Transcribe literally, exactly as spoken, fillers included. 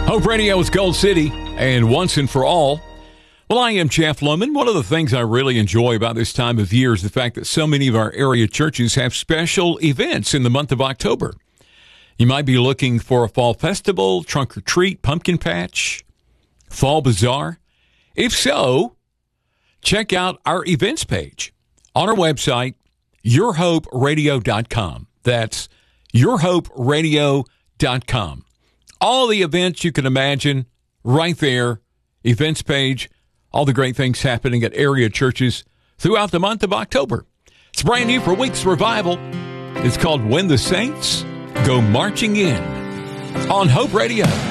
Hope Radio's Gold City, and once and for all. Well, I am Jeff Lohman. One of the things I really enjoy about this time of year is the fact that so many of our area churches have special events in the month of October. You might be looking for a fall festival, trunk or treat, pumpkin patch, fall bazaar. If so, check out our events page on our website, your hope radio dot com. That's your hope radio dot com. All the events you can imagine right there, events page, all the great things happening at area churches throughout the month of October. It's brand new for Weeks Revival. It's called When the Saints Go Marching In on Hope Radio.